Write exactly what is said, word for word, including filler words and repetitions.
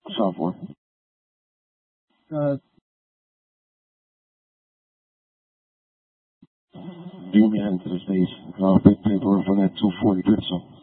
Software. Uh, Duw me into the space. I'll pick paper for that two forty pixel.